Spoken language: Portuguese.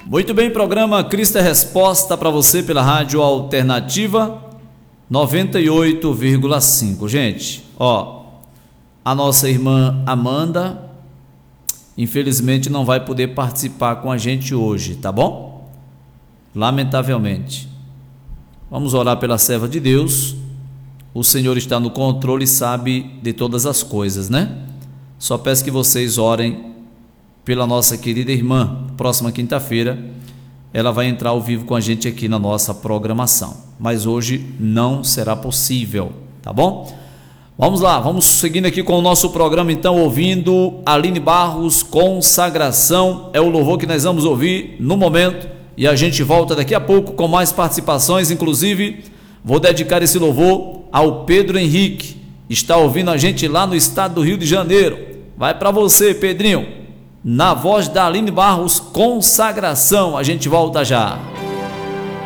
Muito bem, programa Cristo é Resposta para você pela Rádio Alternativa 98,5. Gente, a nossa irmã Amanda, infelizmente não vai poder participar com a gente hoje, tá bom? Lamentavelmente. Vamos orar pela serva de Deus. O Senhor está no controle e sabe de todas as coisas, né? Só peço que vocês orem pela nossa querida irmã. Próxima quinta-feira ela vai entrar ao vivo com a gente aqui na nossa programação, mas hoje não será possível, tá bom? Vamos lá, vamos seguindo aqui com o nosso programa, então, ouvindo Aline Barros, Consagração, é o louvor que nós vamos ouvir no momento, e a gente volta daqui a pouco com mais participações. Inclusive, vou dedicar esse louvor ao Pedro Henrique, está ouvindo a gente lá no estado do Rio de Janeiro. Vai para você, Pedrinho, na voz da Aline Barros, Consagração. A gente volta já.